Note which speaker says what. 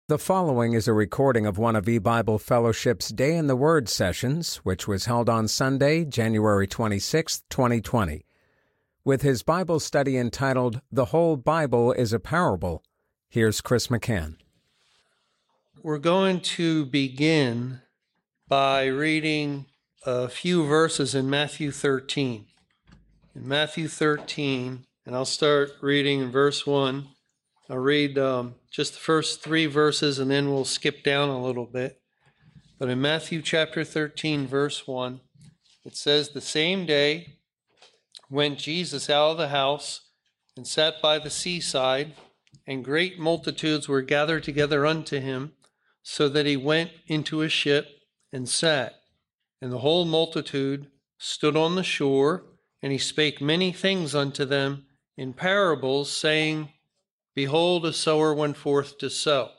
Speaker 1: The following is a recording of one of eBible Fellowship's Day in the Word sessions, which was held on Sunday, January 26, 2020. With his Bible study entitled, The Whole Bible is a Parable, here's Chris McCann.
Speaker 2: We're going to begin by reading a few verses in Matthew 13. In Matthew 13, and I'll start reading in verse 1. I'll read just the first 3 verses and then we'll skip down a little bit. But in Matthew chapter 13, verse 1, it says, "The same day went Jesus out of the house and sat by the seaside, and great multitudes were gathered together unto him, so that he went into a ship and sat. And the whole multitude stood on the shore, and he spake many things unto them in parables, saying, Behold, a sower went forth to sow.